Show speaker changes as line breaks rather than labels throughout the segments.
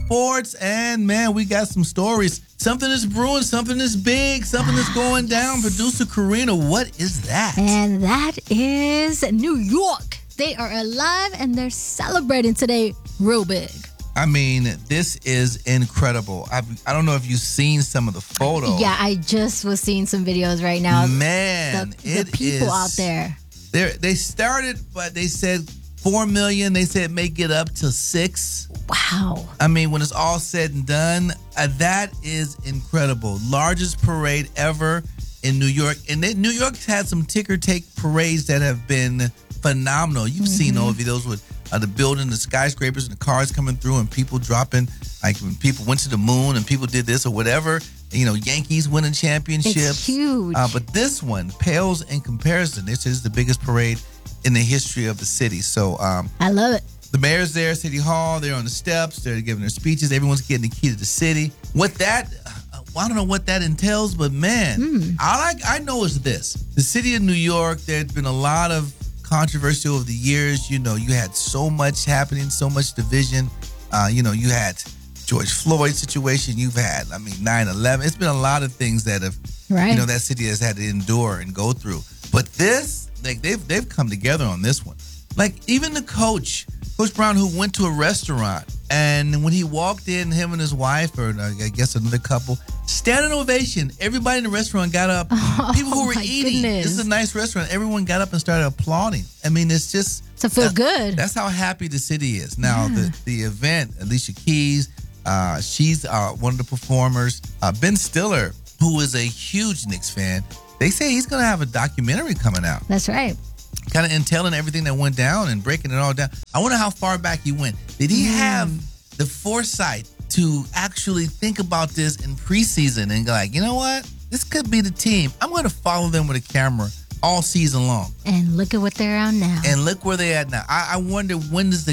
sports, and man, we got some stories. Something is brewing, something is big, something is going down. Producer Karina, what is that?
And that is New York. They are alive and they're celebrating today real big.
I mean, this is incredible. I don't know if you've seen some of the photos.
Yeah, I just was seeing some videos right now.
Man,
the people out there.
They started, but they said 4 million. They said make it up to 6.
Wow.
I mean, when it's all said and done, that is incredible. Largest parade ever in New York. And New York's had some ticker-tape parades that have been phenomenal. You've seen those videos with the building, the skyscrapers, and the cars coming through, and people dropping, like when people went to the moon and people did this or whatever. You know, Yankees winning championships.
It's huge.
But this one pales in comparison. This is the biggest parade in the history of the city. So
I love it.
The mayor's there, City Hall. They're on the steps. They're giving their speeches. Everyone's getting the key to the city. What that, I don't know what that entails, but man, I know it's this. The city of New York, there's been a lot of controversy over the years. You know, you had so much happening, so much division. You had George Floyd situation. You've had, 9/11. It's been a lot of things that have, that city has had to endure and go through. But this, like, they've come together on this one. Like, even the Coach Brown, who went to a restaurant, and when he walked in, him and his wife, or I guess another couple, standing ovation. Everybody in the restaurant got up. People who were eating.
Goodness.
This is a nice restaurant. Everyone got up and started applauding. I mean, it's just
to feel good.
That's how happy the city is. Now, the event, Alicia Keys, she's one of the performers. Ben Stiller, who is a huge Knicks fan, they say he's going to have a documentary coming out.
That's right.
Kind of entailing everything that went down and breaking it all down. I wonder how far back he went. Did he have the foresight to actually think about this in preseason and go like, you know what? This could be the team. I'm going to follow them with a camera all season long.
And look at what they're on now.
And look where they're at now. I wonder, when does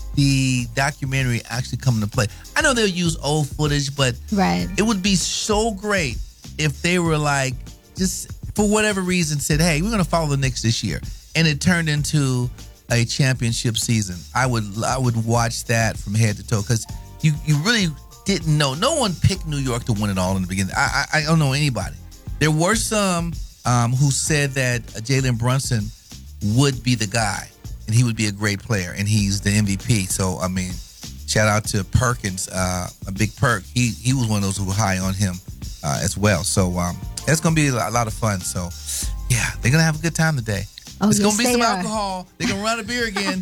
the documentary actually come into play? I know they'll use old footage, but it would be so great if they were like, just for whatever reason, said, hey, we're going to follow the Knicks this year. And it turned into a championship season. I would watch that from head to toe, because you really didn't know. No one picked New York to win it all in the beginning. I don't know anybody. There were some who said that Jalen Brunson would be the guy, and he would be a great player, and he's the MVP. So, shout out to Perkins, a big Perk. He was one of those who were high on him as well. So that's going to be a lot of fun. So, yeah, they're going to have a good time today.
Oh,
it's going to be some alcohol. They're going to run a beer again.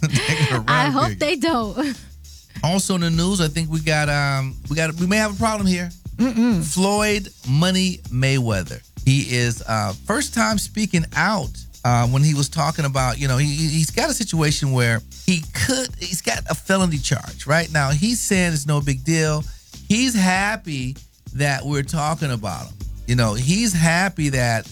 I hope they don't.
Also in the news, I think we may have a problem here. Floyd Money Mayweather. He is first time speaking out when he was talking about, he's got a situation where he's got a felony charge right now. He's saying it's no big deal. He's happy that we're talking about him. He's happy that,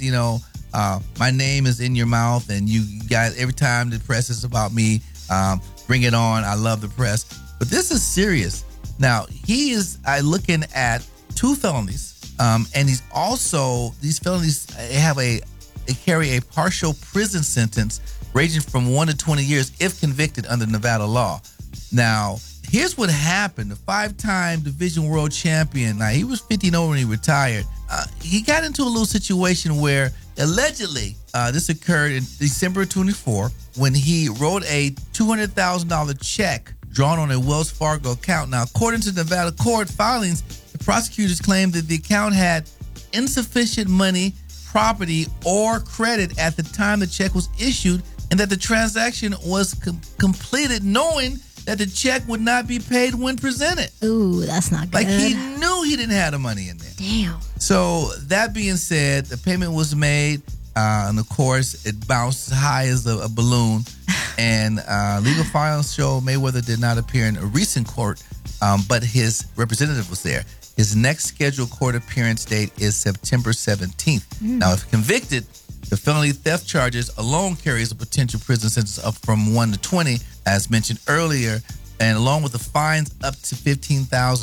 my name is in your mouth, and you guys, every time the press is about me, bring it on. I love the press. But this is serious. Now, he is looking at 2 felonies, and he's also, these felonies they carry a partial prison sentence ranging from 1 to 20 years if convicted under Nevada law. Now, here's what happened. The 5-time division world champion, now he was 50-0 when he retired. He got into a little situation where allegedly this occurred in December 24 when he wrote a $200,000 check drawn on a Wells Fargo account. Now, according to Nevada court filings, the prosecutors claimed that the account had insufficient money, property, or credit at the time the check was issued, and that the transaction was completed knowing that the check would not be paid when presented.
Ooh, that's not good.
Like, he knew he didn't have the money in there.
Damn.
So, that being said, the payment was made, and of course, it bounced high as a balloon. And legal filings show Mayweather did not appear in a recent court, but his representative was there. His next scheduled court appearance date is September 17th. Now, if convicted, the felony theft charges alone carries a potential prison sentence up from 1 to 20, as mentioned earlier, and along with the fines up to $15,000.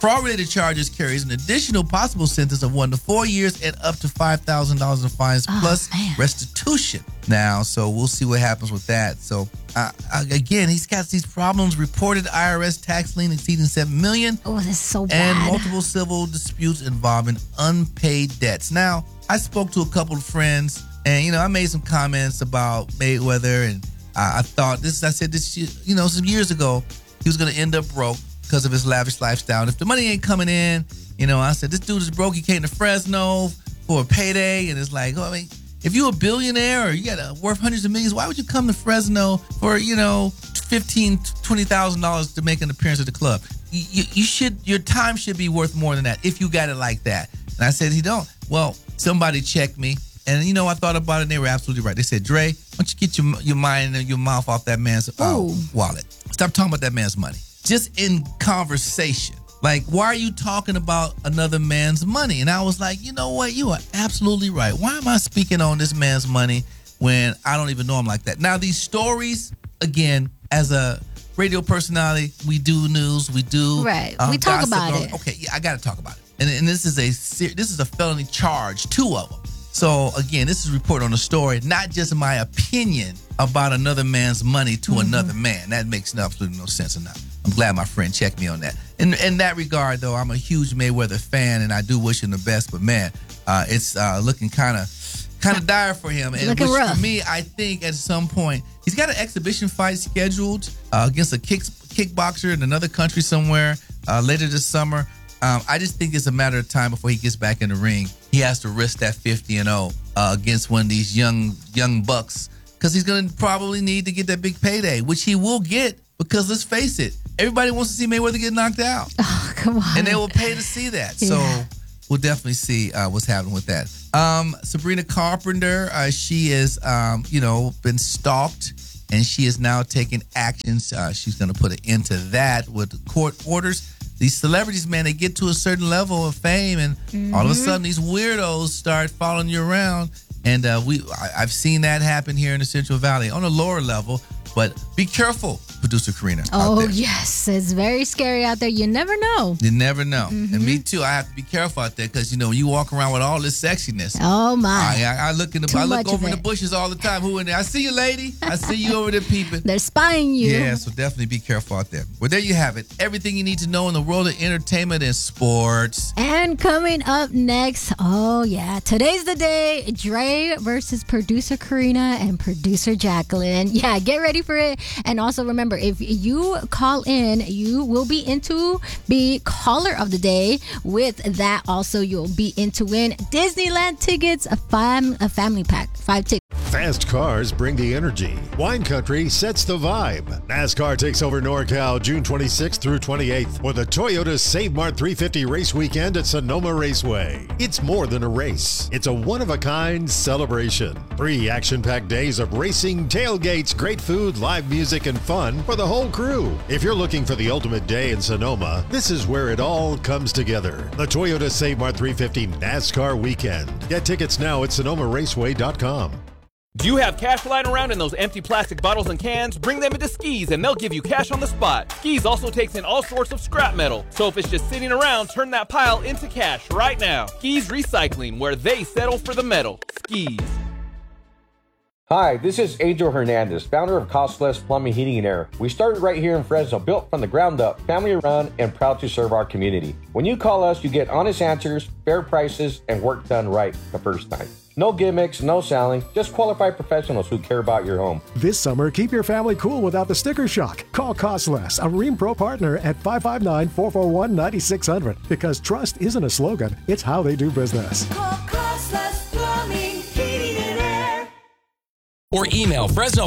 Fraud-related charges carries an additional possible sentence of 1 to 4 years and up to $5,000 in fines plus restitution. Now, so we'll see what happens with that. So, again, he's got these problems. Reported IRS tax lien exceeding $7 million.
Oh, that's so bad.
And multiple civil disputes involving unpaid debts. Now, I spoke to a couple of friends, and I made some comments about Mayweather, and I said this, some years ago, he was going to end up broke because of his lavish lifestyle. And if the money ain't coming in, I said, this dude is broke. He came to Fresno for a payday. And it's like, if you're a billionaire or you got worth hundreds of millions, why would you come to Fresno for, $15,000, $20,000 to make an appearance at the club? Your time should be worth more than that if you got it like that. And I said, he don't. Well, somebody checked me. And, I thought about it, and they were absolutely right. They said, Dre, why don't you get your mind and your mouth off that man's wallet? Stop talking about that man's money. Just in conversation. Like, why are you talking about another man's money? And I was like, you know what? You are absolutely right. Why am I speaking on this man's money when I don't even know him like that? Now, these stories, again, as a radio personality, we do news, we do
we talk about it.
Okay, yeah, I got to talk about it. And this is a felony charge, 2 of them. So, again, this is a report on a story, not just my opinion about another man's money to another man. That makes absolutely no sense enough. I'm glad my friend checked me on that. In that regard, though, I'm a huge Mayweather fan, and I do wish him the best. But, man, it's looking kind of dire for him. And
looking rough.
For me, I think at some point, he's got an exhibition fight scheduled against a kickboxer in another country somewhere later this summer. I just think it's a matter of time before he gets back in the ring. He has to risk that 50-0 against one of these young bucks, because he's going to probably need to get that big payday, which he will get, because let's face it, everybody wants to see Mayweather get knocked out.
Oh, come on.
And they will pay to see that. Yeah. So we'll definitely see what's happening with that. Sabrina Carpenter, she is, been stalked, and she is now taking actions. She's going to put an end to that with court orders. These celebrities, man, they get to a certain level of fame, and all of a sudden these weirdos start following you around. And I've seen that happen here in the Central Valley on a lower level. But be careful, Producer Karina.
Oh, yes. It's very scary out there. You never know.
You never know. And me too. I have to be careful out there, because, you walk around with all this sexiness.
Oh, my.
I look over in the bushes all the time. Who in there? I see you, lady. I see you over there peeping.
They're spying you.
Yeah, so definitely be careful out there. Well, there you have it. Everything you need to know in the world of entertainment and sports.
And coming up next, today's the day. Dre versus Producer Karina and Producer Jacqueline. Yeah, get ready for it. And also remember, if you call in, you will be into the caller of the day. With that, also you'll be into win Disneyland tickets, a family pack, 5 tickets.
Fast cars bring the energy. Wine Country sets the vibe. NASCAR takes over NorCal June 26th through 28th with the Toyota Save Mart 350 Race Weekend at Sonoma Raceway. It's more than a race. It's a one-of-a-kind celebration. 3 action-packed days of racing, tailgates, great food, live music, and fun for the whole crew. If you're looking for the ultimate day in Sonoma, this is where it all comes together. The Toyota Save Mart 350 NASCAR Weekend. Get tickets now at SonomaRaceway.com.
Do you have cash lying around in those empty plastic bottles and cans? Bring them into Skis and they'll give you cash on the spot. Skis also takes in all sorts of scrap metal. So if it's just sitting around, turn that pile into cash right now. Skis Recycling, where they settle for the metal. Skis.
Hi, this is Adriel Hernandez, founder of Cost Less Plumbing, Heating, and Air. We started right here in Fresno, built from the ground up, family run, and proud to serve our community. When you call us, you get honest answers, fair prices, and work done right the first time. No gimmicks, no selling, just qualified professionals who care about your home.
This summer, keep your family cool without the sticker shock. Call Cost Less, a Rheem Pro partner at 559-441-9600. Because trust isn't a slogan, it's how they do business.
Call Cost Less Plumbing, Heating, and Air.
Or email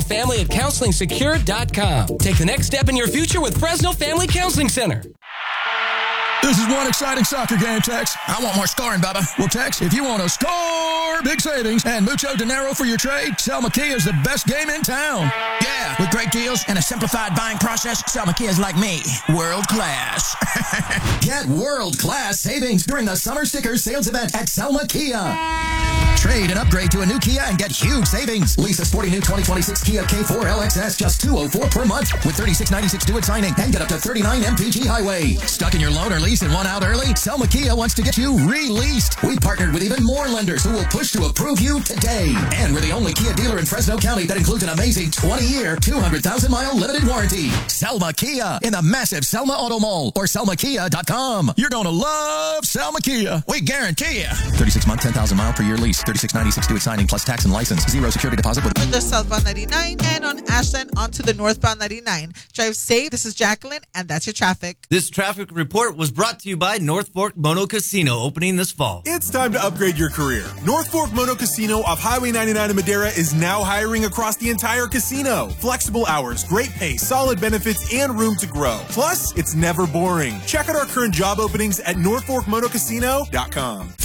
FresnoFamilyCounselingSecure.com. Take the next step in your future with Fresno Family Counseling Center.
This is one exciting soccer game, Tex. I want more scoring, Bubba. Well, Tex, if you want to score big savings and mucho dinero for your trade, Selma Kia is the best game in town.
Yeah, with great deals and a simplified buying process, Selma Kia is like me, world class.
Get world-class savings during the Summer Stickers Sales Event at Selma Kia. Trade and upgrade to a new Kia and get huge savings. Lease a sporty new 2026 Kia K4 LXS just $204 per month with $36.96 due at signing and get up to 39 mpg highway. Stuck in your loan or lease and want out early? Selma Kia wants to get you released. We partnered with even more lenders who will push to approve you today. And we're the only Kia dealer in Fresno County that includes an amazing 20-year, 200,000-mile limited warranty. Selma Kia in the massive Selma Auto Mall or selmakia.com. You're going to love Selma Kia. We guarantee you. 36-month, 10,000-mile per year lease. $36.96 due at signing plus tax and license. Zero security deposit with
the southbound 99 and on Ashland onto the northbound 99. Drive safe. This is Jacqueline, and that's your traffic.
This traffic report was brought to you by North Fork Mono Casino, opening this fall.
It's time to upgrade your career. North Fork Mono Casino off Highway 99 in Madera is now hiring across the entire casino. Flexible hours, great pay, solid benefits, and room to grow. Plus, it's never boring. Check out our current job openings at NorthForkMonoCasino.com.